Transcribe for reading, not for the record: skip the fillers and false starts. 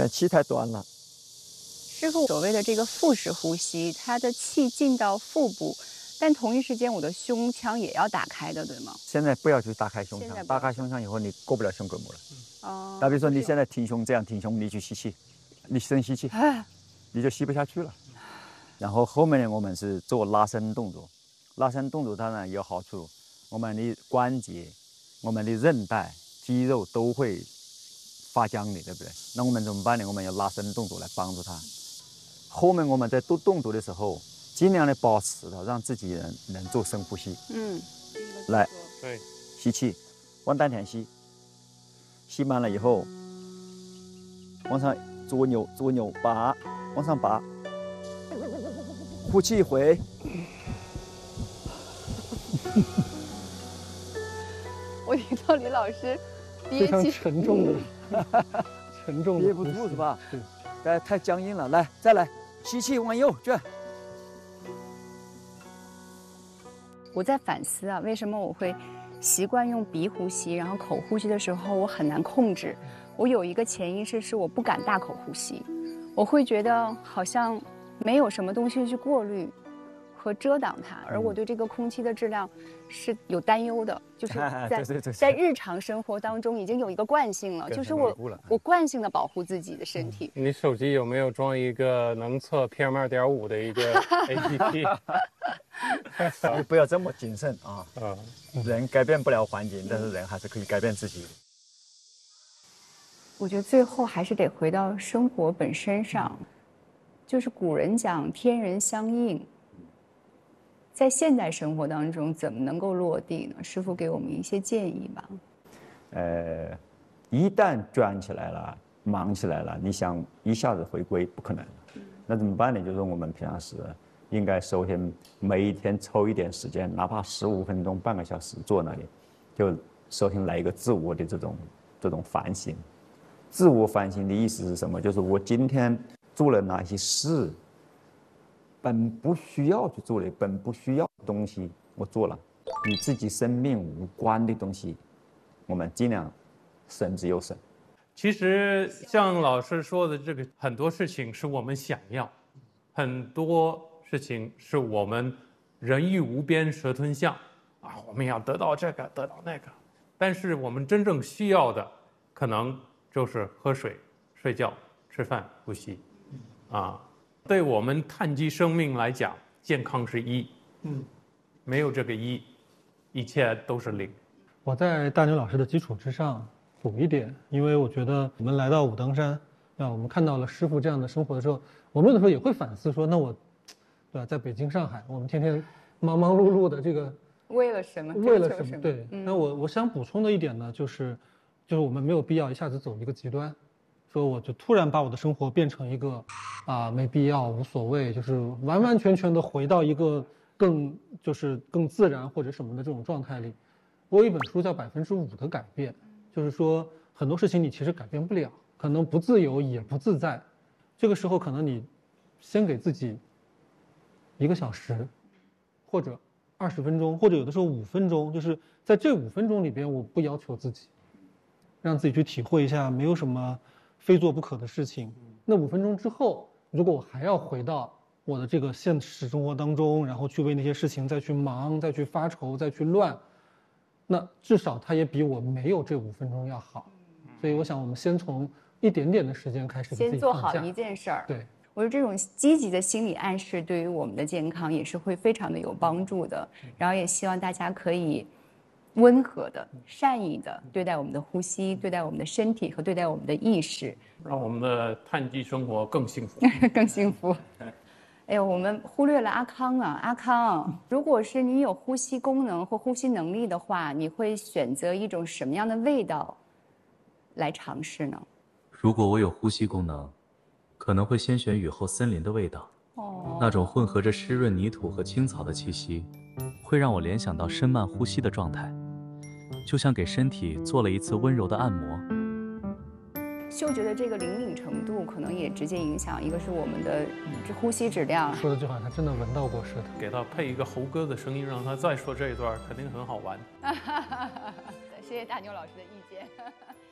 气太短了。 师傅，所谓的这个腹式呼吸，它的气进到腹部，但同一时间我的胸腔也要打开的，对吗？ 现在不要去打开胸腔， 现在不要打开胸腔以后你过不了胸膈膜了。 哦。 那比如说你现在挺胸，这样挺胸，你去吸气，你深吸气，你就吸不下去了。然后后面呢，我们是做拉伸动作，拉伸动作当然有好处，我们的关节、我们的韧带、肌肉都会发僵的，对不对？那我们怎么办呢？我们要拉伸动作来帮助它。后面我们在做动作的时候，尽量的保持的，让自己能做深呼吸。来， 对， 吸气，往丹田吸，吸满了以后，往上左扭拔，往上拔，呼气回。 我听到李老师非常憋气， 沉重的，沉重的， 憋不住是吧？ 对， 太僵硬了，来，再来，吸气往右卷。 我在反思啊，为什么我会习惯用鼻呼吸，然后口呼吸的时候我很难控制。我有一个潜意识是我不敢大口呼吸，我会觉得好像没有什么东西去过滤和遮挡它，而我对这个空气的质量是有担忧的，就是在日常生活当中已经有一个惯性了，就是我惯性的保护自己的身体。 你手机有没有装一个能测 PM2.5的一个 APP？ 你不要这么谨慎啊！人改变不了环境，但是人还是可以改变自己。 我觉得最后还是得回到生活本身上，就是古人讲天人相应，在现代生活当中怎么能够落地呢？师父给我们一些建议吧。 一旦转起来了，忙起来了，你想一下子回归不可能。那怎么办呢？就是我们平常时应该首先每一天抽一点时间，哪怕15分钟、半个小时坐那里，就首先来一个自我的这种反省。自我反省的意思是什么？就是我今天做了哪些事，本不需要去做的、本不需要的东西，我做了，与自己生命无关的东西，我们尽量省之又省。 其实像老师说的，这个很多事情是我们想要，很多事情是我们人欲无边，蛇吞象啊，我们要得到这个，得到那个，但是我们真正需要的，可能就是喝水、睡觉、吃饭、呼吸，啊，对我们碳基生命来讲，健康是一，没有这个一，一切都是零。 我在大牛老师的基础之上补一点，因为我觉得我们来到武当山，我们看到了师父这样的生活的时候，我们有的时候也会反思说，那我，对吧，在北京、上海，我们天天忙忙碌碌的这个， 为了什么？ 为了什么？对。那我想补充的一点呢，就是我们没有必要一下子走一个极端，说我就突然把我的生活变成一个没必要、无所谓，就是完完全全的回到一个更自然或者什么的这种状态里。我有一本书叫5%的改变，就是说很多事情你其实改变不了，可能不自由也不自在，这个时候可能你先给自己1个小时，或者20分钟，或者有的时候5分钟，就是在这5分钟里边，我不要求自己，让自己去体会一下没有什么非做不可的事情。那5分钟之后，如果我还要回到我的这个现实生活当中，然后去为那些事情再去忙、再去发愁、再去乱，那至少它也比我没有这5分钟要好。所以我想我们先从一点点的时间开始， 先做好一件事儿。 对， 我说这种积极的心理暗示对于我们的健康也是会非常的有帮助的。然后也希望大家可以温和的、善意的对待我们的呼吸，对待我们的身体和对待我们的意识， 让我们的碳基生活更幸福。 更幸福。哎呦，我们忽略了阿康啊！阿康，如果是你有呼吸功能或呼吸能力的话，你会选择一种什么样的味道来尝试呢？ 如果我有呼吸功能，可能会先选雨后森林的味道。那种混合着湿润泥土和青草的气息，会让我联想到深慢呼吸的状态，就像给身体做了一次温柔的按摩。 嗅觉的这个灵敏程度，可能也直接影响一个是我们的呼吸质量。 说的就好像他真的闻到过似的。 给他配一个猴哥的声音，让他再说这一段，肯定很好玩。 谢谢大牛老师的意见。